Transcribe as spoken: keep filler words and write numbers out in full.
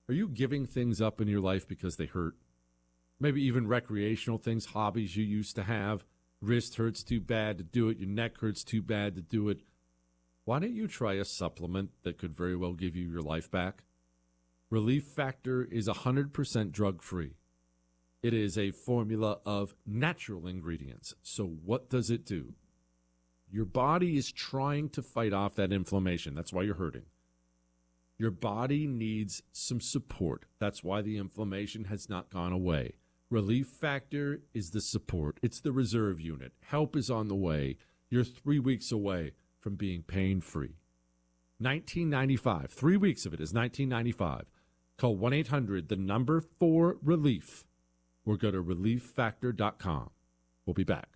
Are you giving things up in your life because they hurt? Maybe even recreational things, hobbies you used to have. Wrist hurts too bad to do it. Your neck hurts too bad to do it. Why don't you try a supplement that could very well give you your life back? Relief Factor is one hundred percent drug-free. It is a formula of natural ingredients. So what does it do? Your body is trying to fight off that inflammation. That's why you're hurting. Your body needs some support. That's why the inflammation has not gone away. Relief Factor is the support. It's the reserve unit. Help is on the way. You're three weeks away from being pain-free. nineteen ninety-five. Three weeks of it is nineteen ninety-five. Call one eight hundred, the number four relief, or go to relief factor dot com. We'll be back.